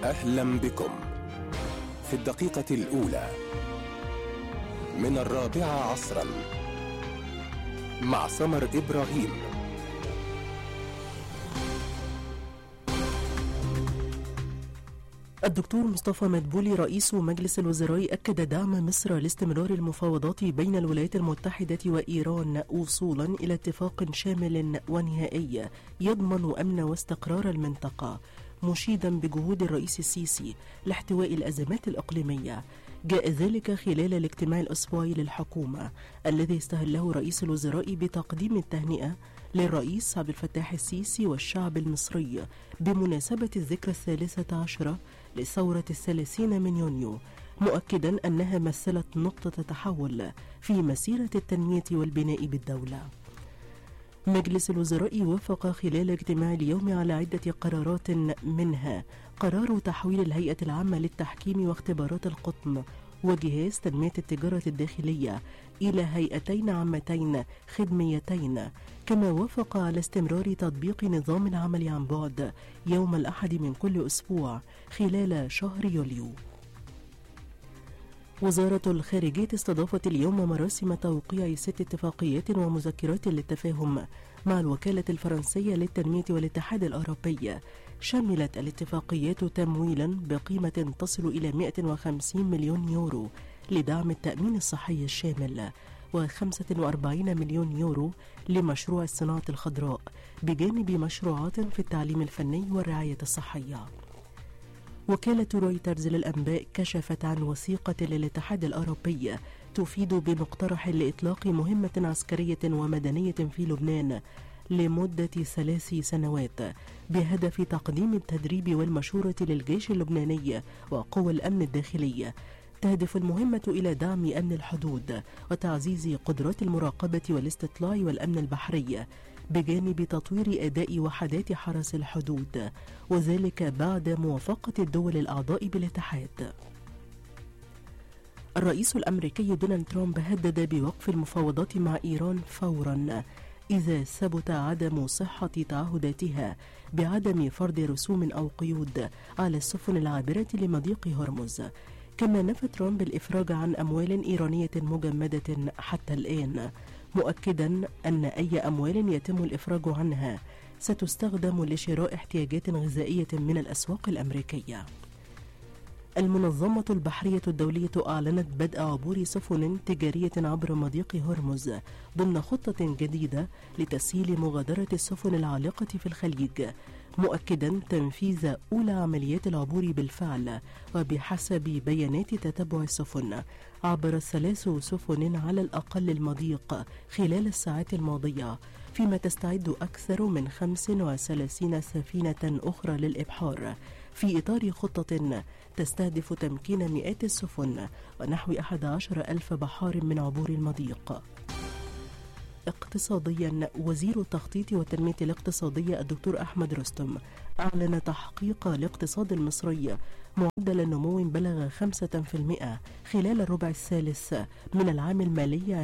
أهلا بكم في الدقيقة الأولى من 4 عصرا مع سمر إبراهيم. الدكتور مصطفى مدبولي رئيس مجلس الوزراء أكد دعم مصر لاستمرار المفاوضات بين الولايات المتحدة وإيران وصولا إلى اتفاق شامل ونهائي يضمن أمن واستقرار المنطقة، مشيدا بجهود الرئيس السيسي لاحتواء الأزمات الإقليمية. جاء ذلك خلال الاجتماع الأسبوعي للحكومة الذي استهله رئيس الوزراء بتقديم التهنئة للرئيس عبد الفتاح السيسي والشعب المصري بمناسبة الذكرى 13 لثورة 30 من يونيو، مؤكدا أنها مثلت نقطة تحول في مسيرة التنمية والبناء بالدولة. مجلس الوزراء وافق خلال اجتماع اليوم على عدة قرارات، منها قرار تحويل الهيئة العامة للتحكيم واختبارات القطن وجهاز تنمية التجارة الداخلية إلى هيئتين عامتين خدميتين، كما وافق على استمرار تطبيق نظام العمل عن بعد يوم الأحد من كل أسبوع خلال شهر يوليو. وزارة الخارجية استضافت اليوم مراسم توقيع 6 اتفاقيات ومذكرات للتفاهم مع الوكالة الفرنسية للتنمية والاتحاد الأوروبي. شملت الاتفاقيات تمويلا بقيمة تصل إلى 150 مليون يورو لدعم التأمين الصحي الشامل، و45 مليون يورو لمشروع الصناعة الخضراء، بجانب مشروعات في التعليم الفني والرعاية الصحية. وكالة رويترز للأنباء كشفت عن وثيقة للاتحاد الأوروبي تفيد بمقترح لإطلاق مهمة عسكرية ومدنية في لبنان لمدة 3 سنوات بهدف تقديم التدريب والمشورة للجيش اللبناني وقوى الأمن الداخلي. تهدف المهمة إلى دعم أمن الحدود وتعزيز قدرات المراقبة والاستطلاع والأمن البحري، بجانب تطوير أداء وحدات حرس الحدود، وذلك بعد موافقة الدول الأعضاء بالاتحاد. الرئيس الأمريكي دونالد ترامب هدد بوقف المفاوضات مع إيران فورا إذا ثبت عدم صحة تعهداتها بعدم فرض رسوم أو قيود على السفن العابرة لمضيق هرمز. كما نفى ترامب الإفراج عن أموال إيرانية مجمدة حتى الآن، مؤكدا أن أي أموال يتم الإفراج عنها ستستخدم لشراء احتياجات غذائية من الأسواق الأمريكية. المنظمة البحرية الدولية أعلنت بدء عبور سفن تجارية عبر مضيق هرمز ضمن خطة جديدة لتسهيل مغادرة السفن العالقة في الخليج، مؤكدا تنفيذ أولى عمليات العبور بالفعل. وبحسب بيانات تتبع السفن، عبر 3 سفن على الأقل المضيق خلال الساعات الماضية، فيما تستعد أكثر من 35 سفينة أخرى للإبحار في إطار خطة تستهدف تمكين مئات السفن ونحو 11,000 بحار من عبور المضيق. اقتصاديا، وزير التخطيط والتنمية الاقتصادية الدكتور أحمد رستم أعلن تحقيق الاقتصاد المصري معدل نمو بلغ 5% خلال الربع الثالث من العام المالي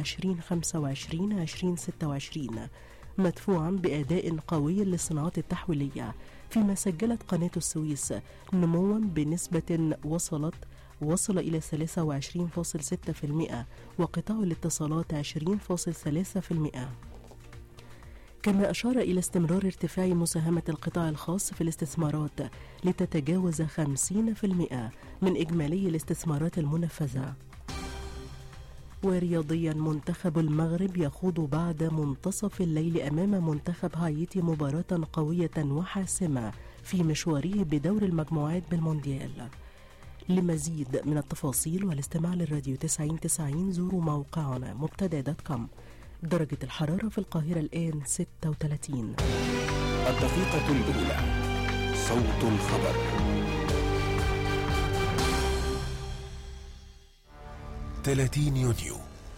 2025-2026، مدفوعا بأداء قوي للصناعات التحويلية، فيما سجلت قناة السويس نموا بنسبة وصل إلى 23.6%، وقطاع الاتصالات 20.3%. كما أشار إلى استمرار ارتفاع مساهمة القطاع الخاص في الاستثمارات لتتجاوز 50% من إجمالي الاستثمارات المنفذة. ورياضيا، منتخب المغرب يخوض بعد منتصف الليل أمام منتخب هايتي مباراة قوية وحاسمة في مشواره بدور المجموعات بالمونديال. لمزيد من التفاصيل والاستماع للراديو 9090 زوروا موقعنا مبتدأ.com. درجة الحرارة في القاهرة الآن 36. الدقيقة الأولى، صوت الخبر. 30 يونيو،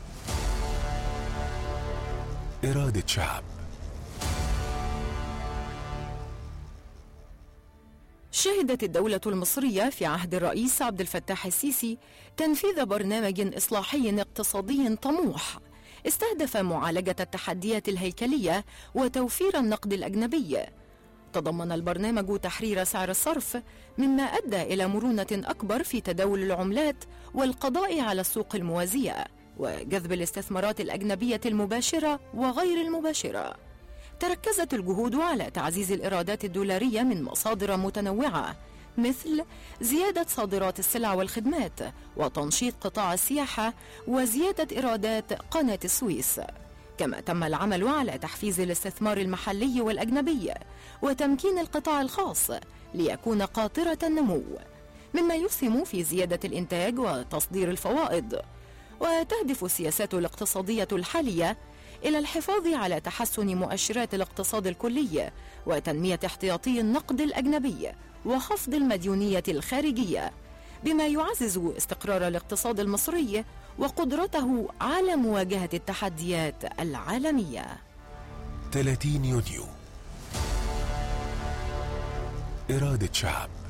إرادة شعب. شهدت الدولة المصرية في عهد الرئيس عبد الفتاح السيسي تنفيذ برنامج إصلاحي اقتصادي طموح استهدف معالجة التحديات الهيكلية وتوفير النقد الأجنبي، تضمن البرنامج تحرير سعر الصرف، مما أدى إلى مرونة أكبر في تداول العملات والقضاء على السوق الموازية وجذب الاستثمارات الأجنبية المباشرة وغير المباشرة. تركزت الجهود على تعزيز الإيرادات الدولارية من مصادر متنوعة، مثل زيادة صادرات السلع والخدمات وتنشيط قطاع السياحة وزيادة إيرادات قناة السويس. كما تم العمل على تحفيز الاستثمار المحلي والأجنبي وتمكين القطاع الخاص ليكون قاطرة النمو، مما يسهم في زيادة الإنتاج وتصدير الفوائض. وتهدف السياسات الاقتصادية الحالية إلى الحفاظ على تحسن مؤشرات الاقتصاد الكلي وتنمية احتياطي النقد الأجنبي وخفض المديونية الخارجية، بما يعزز استقرار الاقتصاد المصري وقدرته على مواجهة التحديات العالمية. 30 يونيو، إرادة شعب.